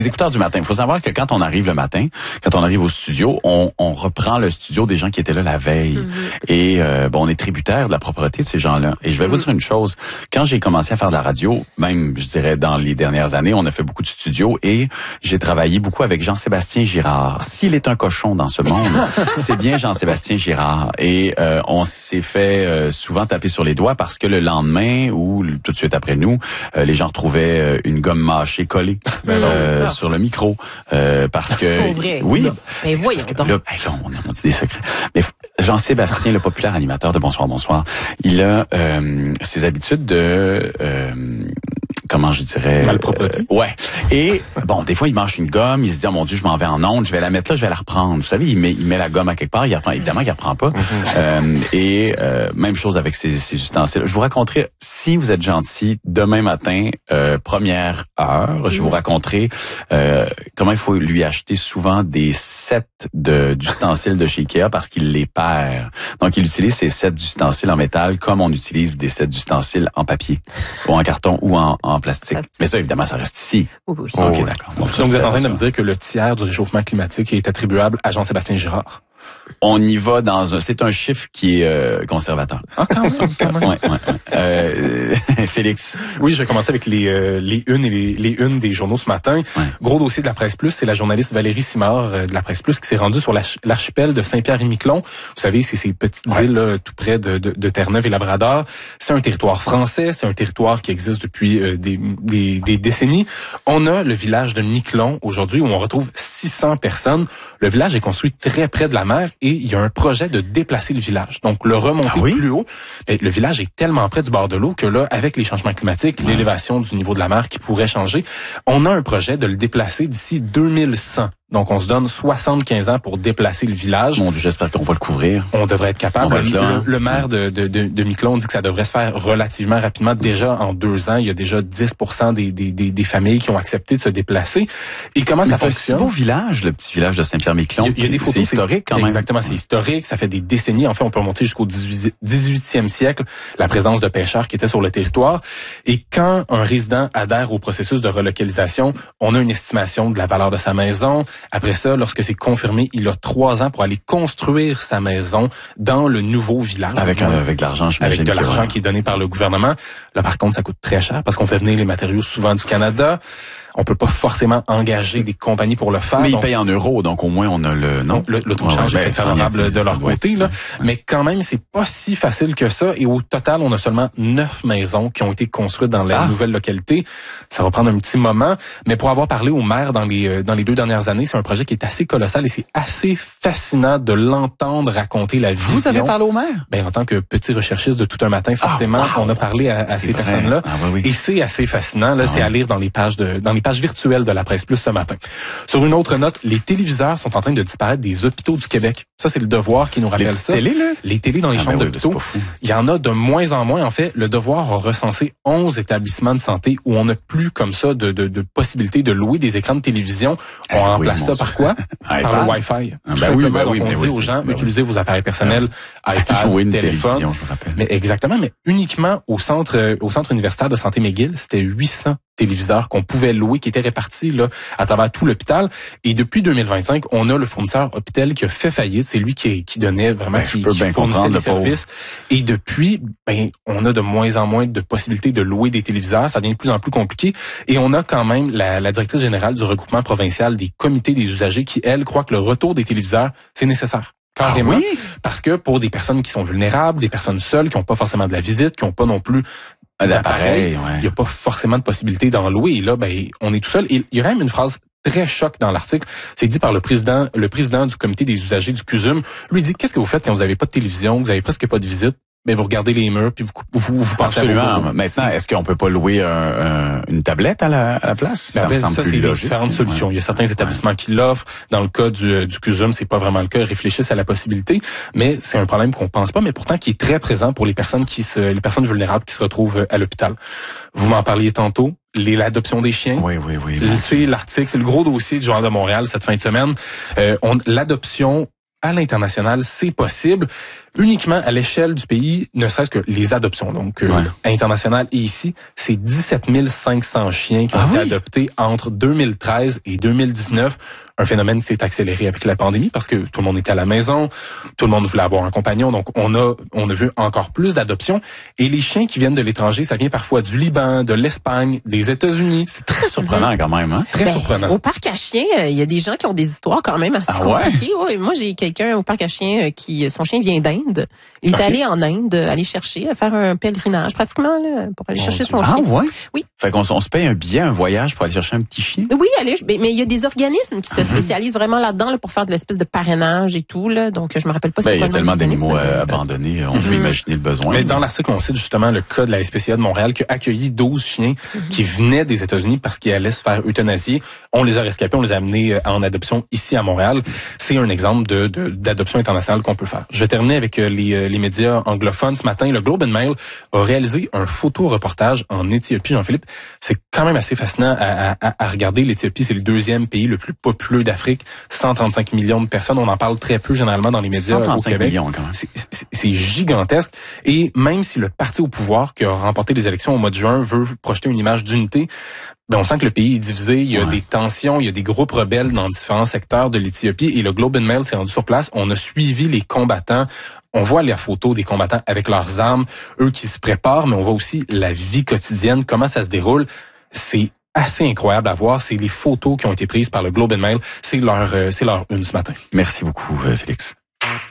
Les écouteurs du matin, il faut savoir que quand on arrive le matin, quand on arrive au studio, on reprend le studio des gens qui étaient là la veille. Et on est tributaire de la propreté de ces gens-là. Et je vais vous dire une chose, quand j'ai commencé à faire de la radio, même je dirais dans les dernières années, on a fait beaucoup de studios et j'ai travaillé beaucoup avec Jean-Sébastien Girard. S'il est un cochon dans ce monde, c'est bien Jean-Sébastien Girard. Et on s'est fait souvent taper sur les doigts parce que le lendemain ou tout de suite après nous, les gens retrouvaient une gomme mâchée collée sur le micro parce que pour vrai. oui, ben voyons donc. Là, on a dit des secrets. Mais Jean-Sébastien, le populaire animateur de Bonsoir Bonsoir, il a ses habitudes de comment je dirais malpropreté. Ouais. Et bon, des fois il mange une gomme, il se dit oh mon Dieu, je m'en vais en onde, je vais la mettre là, je vais la reprendre. Vous savez, il met la gomme à quelque part, il reprend évidemment qu'il reprend pas. Même chose avec ses ustensiles. Je vous raconterai, si vous êtes gentil, demain matin, première heure, je vous raconterai comment il faut lui acheter souvent des sets d'ustensiles de chez Ikea parce qu'il les perd. Donc il utilise ces sets d'ustensiles en métal comme on utilise des sets d'ustensiles en papier ou en carton ou en plastique. Mais ça, évidemment, ça reste ici. Oui. OK, d'accord. Bon, donc, vous êtes en train de me dire que le tiers du réchauffement climatique est attribuable à Jean-Sébastien Girard? On y va c'est un chiffre qui est conservateur. Ah, quand même. Ouais. Félix. Oui, je vais commencer avec les unes et les unes des journaux ce matin. Ouais. Gros dossier de la Presse Plus, c'est la journaliste Valérie Simard de la Presse Plus qui s'est rendue sur l'archipel de Saint-Pierre-et-Miquelon. Vous savez, c'est ces petites îles là, tout près de Terre-Neuve et Labrador. C'est un territoire français, c'est un territoire qui existe depuis des décennies. On a le village de Miquelon aujourd'hui où on retrouve 600 personnes. Le village est construit très près de la mer et il y a un projet de déplacer le village. Donc, le remonter plus haut. Mais le village est tellement près du bord de l'eau que là, avec les changements climatiques, l'élévation du niveau de la mer qui pourrait changer, on a un projet de le déplacer d'ici 2100. Donc, on se donne 75 ans pour déplacer le village. Mon Dieu, j'espère qu'on va le couvrir. On devrait être capable. Le maire de Miquelon dit que ça devrait se faire relativement rapidement. Déjà, en 2 ans, il y a déjà 10% des familles qui ont accepté de se déplacer. Et comment ça fonctionne? C'est un si beau village, le petit village de Saint-Pierre-Miquelon. Il y a des photos. C'est historique quand même. Exactement, c'est historique. Ça fait des décennies. En fait, on peut remonter jusqu'au 18e siècle, la présence de pêcheurs qui étaient sur le territoire. Et quand un résident adhère au processus de relocalisation, on a une estimation de la valeur de sa maison. Après ça, lorsque c'est confirmé, il a 3 ans pour aller construire sa maison dans le nouveau village. Avec de l'argent, j'imagine. Avec de l'argent qui est donné par le gouvernement. Là, par contre, ça coûte très cher parce qu'on fait venir les matériaux souvent du Canada. On peut pas forcément engager des compagnies pour le faire. Mais ils payent en euros, donc au moins on a le le taux de change est favorable de leur côté là. Mais quand même, c'est pas si facile que ça. Et au total, on a seulement 9 maisons qui ont été construites dans la nouvelle localité. Ça va prendre un petit moment, mais pour avoir parlé au maire dans les 2 dernières années, c'est un projet qui est assez colossal et c'est assez fascinant de l'entendre raconter la vision. Vous avez parlé au maire? Ben en tant que petit recherchiste de Tout un matin, forcément, on a parlé à ces personnes-là. Et c'est assez fascinant là, c'est à lire dans les pages virtuelles de la Presse Plus ce matin. Sur une autre note, les téléviseurs sont en train de disparaître des hôpitaux du Québec. Ça, c'est le Devoir qui nous rappelle ça. Les télés dans les chambres d'hôpitaux. Il y en a de moins en moins. En fait, le Devoir a recensé 11 établissements de santé où on n'a plus comme ça de possibilité de louer des écrans de télévision. On remplace ça par quoi? Par le Wi-Fi. On dit aux gens, utilisez vos appareils personnels, iPad, téléphone. Mais exactement, mais uniquement au centre universitaire de santé McGill, c'était 800 téléviseurs qu'on pouvait louer, qui étaient répartis là à travers tout l'hôpital. Et depuis 2025, on a le fournisseur Hôpital qui a fait faillite. C'est lui qui donnait vraiment, qui fournissait les services. Et depuis, on a de moins en moins de possibilités de louer des téléviseurs. Ça devient de plus en plus compliqué. Et on a quand même la directrice générale du regroupement provincial des comités des usagers qui, elle, croit que le retour des téléviseurs, c'est nécessaire. Carrément. Parce que pour des personnes qui sont vulnérables, des personnes seules, qui n'ont pas forcément de la visite, qui n'ont pas non plus d'appareil, il n'y a pas forcément de possibilité d'en louer. Et là, on est tout seul. Et il y a même une phrase très choc dans l'article. C'est dit par le président du comité des usagers du CUSUM. Lui dit, qu'est-ce que vous faites quand vous n'avez pas de télévision, vous avez presque pas de visite? Mais vous regardez les murs puis vous pensez absolument. Maintenant, est-ce qu'on peut pas louer une tablette à la place? Ça c'est différentes solutions. Il y a certains établissements qui l'offrent. Dans le cas du CUSUM, c'est pas vraiment le cas. Ils réfléchissent à la possibilité, mais c'est un problème qu'on pense pas, mais pourtant qui est très présent pour les personnes vulnérables qui se retrouvent à l'hôpital. Vous m'en parliez tantôt. L'adoption des chiens. Oui. C'est l'article, c'est le gros dossier du Journal de Montréal cette fin de semaine. L'adoption à l'international, c'est possible. Uniquement à l'échelle du pays, ne serait-ce que les adoptions, donc internationales et ici, c'est 17 500 chiens qui ont été adoptés entre 2013 et 2019. Un phénomène qui s'est accéléré avec la pandémie parce que tout le monde était à la maison, tout le monde voulait avoir un compagnon, donc on a vu encore plus d'adoptions. Et les chiens qui viennent de l'étranger, ça vient parfois du Liban, de l'Espagne, des États-Unis. C'est très surprenant quand même, hein? Très surprenant. Au parc à chiens, il y a des gens qui ont des histoires quand même assez compliquées. Ouais, moi, j'ai quelqu'un au parc à chiens son chien vient d'Inde. Il est allé en Inde, aller chercher, faire un pèlerinage pratiquement là, pour aller chercher son chien. Ah ouais? Oui. Fait qu'on se paye un billet, un voyage pour aller chercher un petit chien? Oui, mais il y a des organismes qui se spécialisent vraiment là-dedans là, pour faire de l'espèce de parrainage et tout. Là. Donc, je me rappelle pas. Il y a tellement d'animaux abandonnés, on peut imaginer le besoin. Mais dans l'article, on cite justement le cas de la SPCA de Montréal qui a accueilli 12 chiens qui venaient des États-Unis parce qu'ils allaient se faire euthanasier. On les a rescapés, on les a amenés en adoption ici à Montréal. C'est un exemple d'adoption internationale qu'on peut faire. Je vais terminer avec les médias anglophones. Ce matin, le Globe and Mail a réalisé un photo-reportage en Éthiopie, Jean-Philippe. C'est quand même assez fascinant à regarder. L'Éthiopie, c'est le deuxième pays le plus populeux d'Afrique. 135 millions de personnes. On en parle très peu généralement dans les médias au Québec. 135 millions quand même. C'est gigantesque. Et même si le parti au pouvoir qui a remporté les élections au mois de juin veut projeter une image d'unité, on sent que le pays est divisé, il y a des tensions, il y a des groupes rebelles dans différents secteurs de l'Éthiopie et le Globe and Mail s'est rendu sur place. On a suivi les combattants. On voit les photos des combattants avec leurs armes, eux qui se préparent, mais on voit aussi la vie quotidienne, comment ça se déroule. C'est assez incroyable à voir. C'est les photos qui ont été prises par le Globe and Mail. C'est leur une ce matin. Merci beaucoup, Félix.